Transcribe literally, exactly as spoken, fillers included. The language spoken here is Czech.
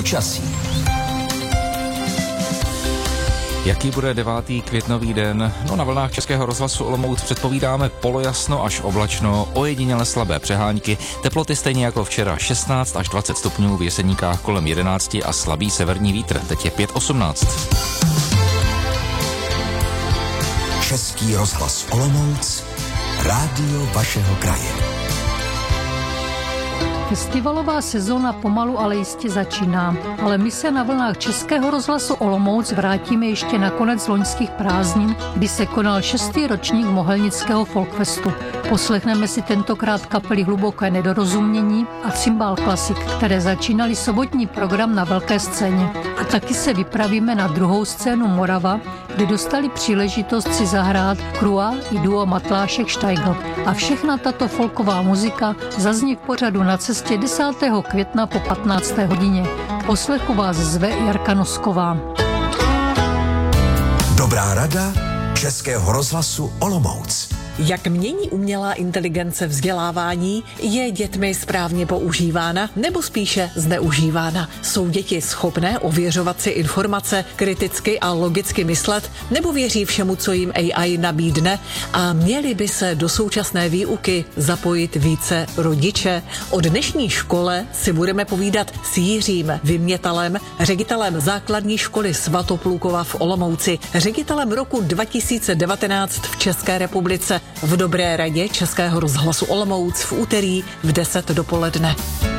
Počasí. Jaký bude devátý květnový den? No, na vlnách Českého rozhlasu Olomouc předpovídáme polojasno až oblačno, ojediněle slabé přehánky, teploty stejně jako včera šestnáct až dvacet stupňů, v Jeseníkách kolem jedenáct a slabý severní vítr, teď je pět osmnáct. Český rozhlas Olomouc, rádio vašeho kraje. Festivalová sezóna pomalu ale jistě začíná, ale my se na vlnách Českého rozhlasu Olomouc vrátíme ještě na konec loňských prázdnin, kdy se konal šestý ročník Mohelnického folkfestu. Poslechneme si tentokrát kapely Hluboké nedorozumění a Cymbal Classic, které začínali sobotní program na velké scéně. A taky se vypravíme na druhou scénu Morava, kde dostali příležitost si zahrát Krua i duo Matlášek Štajgl. A všechna tato folková muzika zazní v pořadu Na cestě desátého května po patnácté hodině. Poslechu vás zve Jarka Nosková. Dobrá rada Českého rozhlasu Olomouc. Jak mění umělá inteligence vzdělávání? Je dětmi správně používána nebo spíše zneužívána? Jsou děti schopné ověřovat si informace, kriticky a logicky myslet, nebo věří všemu, co jim A I nabídne? A měli by se do současné výuky zapojit více rodiče? O dnešní škole si budeme povídat s Jiřím Vymětalem, ředitelem základní školy Svatoplukova v Olomouci, ředitelem roku dva tisíce devatenáct v České republice. V Dobré radě Českého rozhlasu Olomouc v úterý v deset dopoledne.